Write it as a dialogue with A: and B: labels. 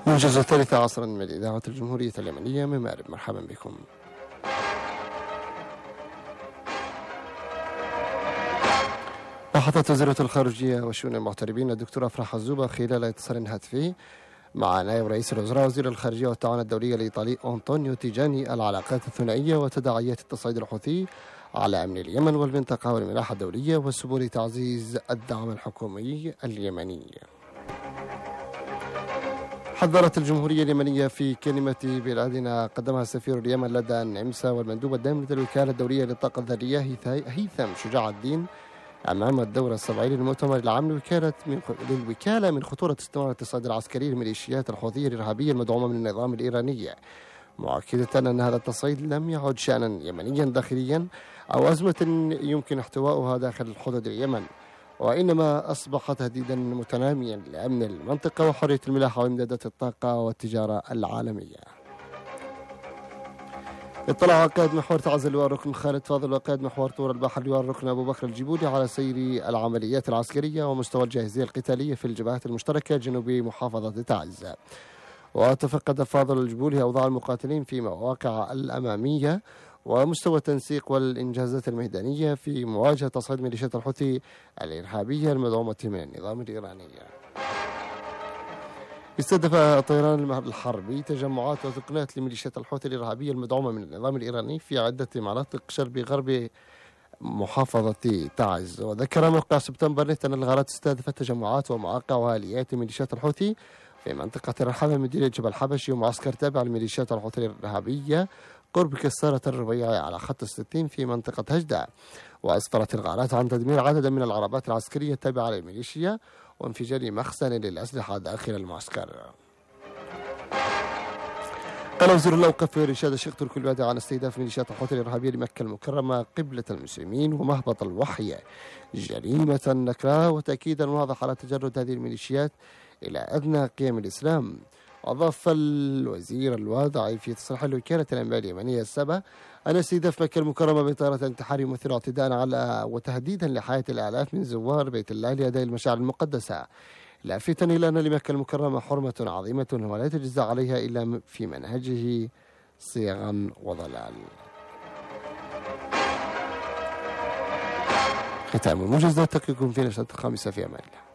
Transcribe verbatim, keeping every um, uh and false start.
A: موجز الثالثة عصرا من إذاعة الجمهورية اليمنية من مأرب، مرحبا بكم. لاحظت وزيرة الخارجية وشؤون المغتربين الدكتورة أفراح الزوبة خلال اتصال هاتفي مع نائب رئيس الوزراء وزير الخارجية والتعاون الدولي الإيطالي أنطونيو تيجاني العلاقات الثنائية وتداعيات التصعيد الحوثي على أمن اليمن والمنطقة والملاحة الدولية وسبل تعزيز الدعم الحكومي اليمني. حذرت الجمهورية اليمنية في كلمة بلادنا قدمها سفير اليمن لدى النمسا والمندوب الدائم لدى الوكالة الدولية للطاقة الذرية هيثم شجاع الدين أمام الدورة السبعين للمؤتمر العام للوكالة من للوكالة من خطورة استمرار التصعيد العسكري للميليشيات الحوثية الإرهابية المدعومة من النظام الإيراني، مؤكدة أن هذا التصعيد لم يعد شأنا يمنيا داخليا أو أزمة يمكن احتوائها داخل حدود اليمن، وإنما أصبح تهديدا متناميا لأمن المنطقة وحرية الملاحة وإمدادات الطاقة والتجارة العالمية. اطلع قائد محور تعز اللواء الركن خالد فاضل وقائد محور طور البحر اللواء الركن أبو بكر الجيبولي على سير العمليات العسكرية ومستوى الجاهزية القتالية في الجبهات المشتركة جنوب محافظة تعز. وتفقد فاضل الجيبولي أوضاع المقاتلين في مواقع الأمامية ومستوى التنسيق والإنجازات الميدانية في مواجهة تصعيد ميليشيات الحوثي الإرهابية المدعومة من النظام الإيراني. استهدف الطيران الحربي تجمعات وتقنيات لميليشيات الحوثي الإرهابية المدعومة من النظام الإيراني في عدة مناطق شرق غرب محافظة تعز. وذكر موقع سبتمبر نت أن الغارات استهدفت تجمعات ومواقع وآليات ميليشيات الحوثي في منطقة الرحابة مدينة جبل حبشي ومعسكر تابع لميليشيات الحوثي الإرهابية قرب كسارة الربيع على خط الستين في منطقة هجدة. وأسفرت الغارات عن تدمير عددا من العربات العسكرية التابعة للميليشيا وانفجار مخزن للأسلحة داخل المعسكر. قال وزير الأوقاف رشاد الشيخ تركي البادي عن استهداف ميليشيات الحوثي الإرهابية لمكة المكرمة قبلة المسلمين ومهبط الوحي جريمة نكراء، وتأكيدا واضح على تجرد هذه الميليشيات إلى أدنى قيم الإسلام. أضاف الوزير الوادعي في تصريح الوكالة الأنباء اليمنية السابع أن استهداف مكة المكرمة بطائرة انتحار يمثل اعتداء على وتهديدا لحياة الآلاف من زوار بيت الله لأداء المشاعر المقدسة، لافتا إلى أن لمكة المكرمة حرمة عظيمة ولا تجزى عليها إلا في منهجه صيغا وضلال. ختام الموجز، نلتقيكم في نشرة الخامسة في أمان الله.